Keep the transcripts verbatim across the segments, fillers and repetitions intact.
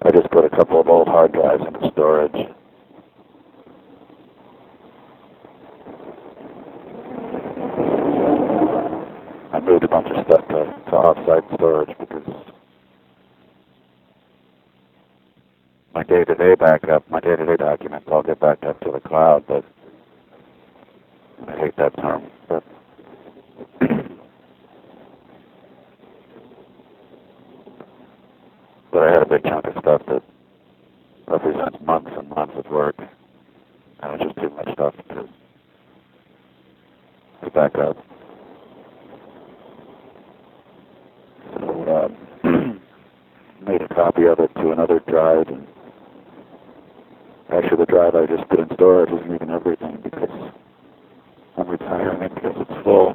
I just put a couple of old hard drives into storage. I moved a bunch of stuff to, to off-site storage because my day-to-day backup, my day-to-day documents all get backed up to the cloud, but I hate that term. But but I had a big chunk of stuff that represents months and months of work, and it was just too much stuff to, to back up. So uh, made a copy of it to another drive, and actually the drive I just put in storage isn't even everything because I'm retiring it because it's full.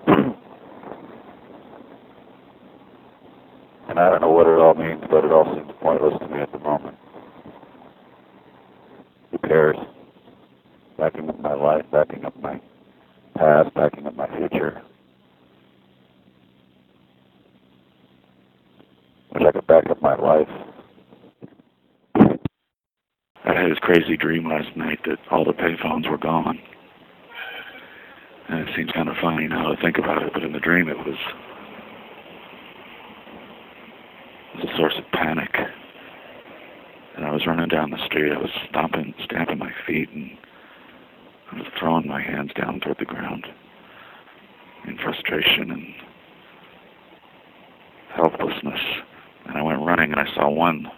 And I don't know what it all means, but it all seems pointless to me at the moment. Who cares? Backing up my life, backing up my past, backing up my future. Wish I could back up my life. I had this crazy dream last night that all the payphones were gone. And it seems kind of funny now to think about it, but in the dream it was, it was a source of panic. And I was running down the street, I was stomping, stamping my feet, and I was throwing my hands down toward the ground in frustration and helplessness. And I went running and I saw one